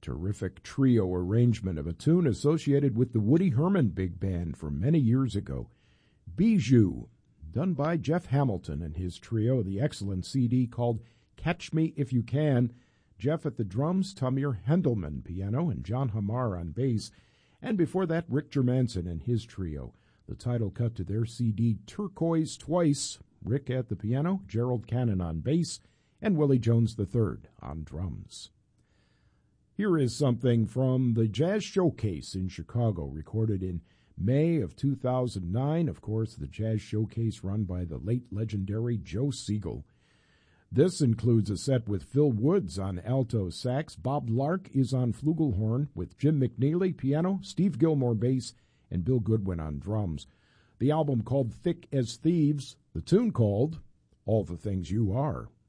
Terrific trio arrangement of a tune associated with the Woody Herman Big Band from many years ago. Bijou, done by Jeff Hamilton and his trio, the excellent CD called Catch Me If You Can. Jeff at the drums, Tamir Hendelman piano, and John Hamar on bass. And before that, Rick Germanson and his trio. The title cut to their CD, Turquoise Twice. Rick at the piano, Gerald Cannon on bass, and Willie Jones III on drums. Here is something from the Jazz Showcase in Chicago, recorded in May of 2009. Of course, the Jazz Showcase run by the late legendary Joe Siegel. This includes a set with Phil Woods on alto sax. Bob Lark is on flugelhorn with Jim McNeely piano, Steve Gilmore bass, and Bill Goodwin on drums. The album called Thick as Thieves, the tune called All the Things You Are.